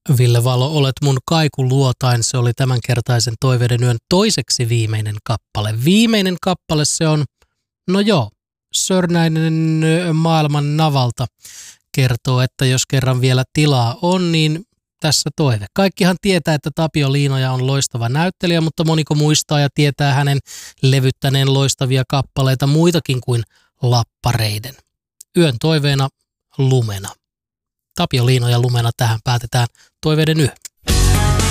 Ville Valo, olet mun kaikuluotain. Se oli tämänkertaisen Toiveiden yön toiseksi viimeinen kappale. Viimeinen kappale se on, no joo, Sörnäinen maailman navalta kertoo, että jos kerran vielä tilaa on, niin tässä toive. Kaikkihan tietää, että Tapio Liinoja on loistava näyttelijä, mutta moniko muistaa ja tietää hänen levyttäneen loistavia kappaleita muitakin kuin Lappareiden. Yön toiveena Lumena. Tapio Liinoja Lumena, tähän päätetään Toiveiden yö.